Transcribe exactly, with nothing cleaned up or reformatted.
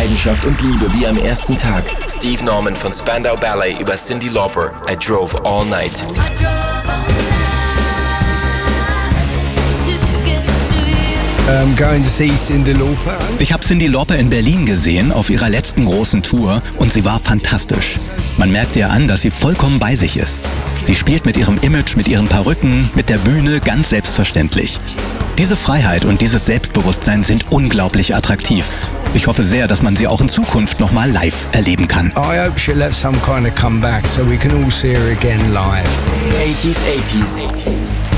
Leidenschaft und Liebe wie am ersten Tag. Steve Norman von Spandau Ballet über Cyndi Lauper. I drove all night. I'm going to see Cyndi Lauper. Ich habe Cyndi Lauper in Berlin gesehen, auf ihrer letzten großen Tour, und sie war fantastisch. Man merkt ihr an, dass sie vollkommen bei sich ist. Sie spielt mit ihrem Image, mit ihren Perücken, mit der Bühne ganz selbstverständlich. Diese Freiheit und dieses Selbstbewusstsein sind unglaublich attraktiv. Ich hoffe sehr, dass man sie auch in Zukunft nochmal live erleben kann. I hope she'll have some kind of comeback so we can all see her again live. eighties, eighties.